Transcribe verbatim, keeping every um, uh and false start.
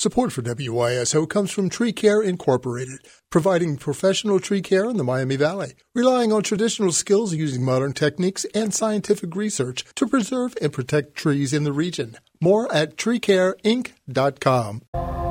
Support for W Y S O comes from Tree Care Incorporated, providing professional tree care in the Miami Valley, relying on traditional skills using modern techniques and scientific research to preserve and protect trees in the region. More at tree care inc dot com.